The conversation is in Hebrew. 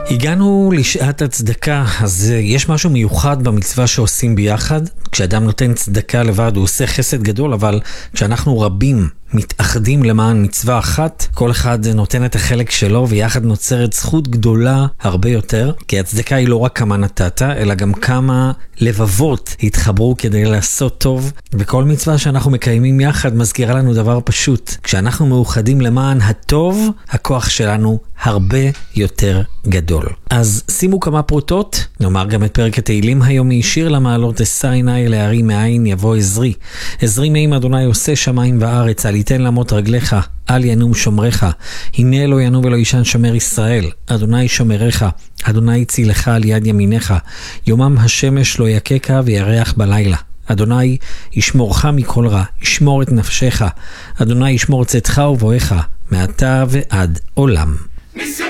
הגענו לשעת הצדקה, אז יש משהו מיוחד במצווה שעושים ביחד. כשאדם נותן צדקה לבד הוא עושה חסד גדול, אבל כשאנחנו רבים מתאחדים למען מצווה אחת, כל אחד נותן את החלק שלו ויחד נוצרת זכות גדולה הרבה יותר, כי הצדקה היא לא רק כמה נתת, אלא גם כמה לבבות התחברו כדי לעשות טוב. וכל מצווה שאנחנו מקיימים יחד מזכירה לנו דבר פשוט: כשאנחנו מאוחדים למען הטוב, הכוח שלנו הרבה יותר גדול. אז שימו כמה פרוטות, נאמר גם את פרק התהילים היומי, שיר למעלות אשא עיני להרים מאין יבוא עזרי. עזרי מעם אדוני עושה שמיים וארץ, אל יתן למות רגליך, אל ינום שומרך. הנה לא ינום ולא ישן שומר ישראל, אדוני שומרך, אדוני צילך על יד ימינך, יומם השמש לא יקקה וירח בלילה. אדוני ישמורך מכל רע, ישמור את נפשך, אדוני ישמור צאתך ובואך, מעתה ועד עולם.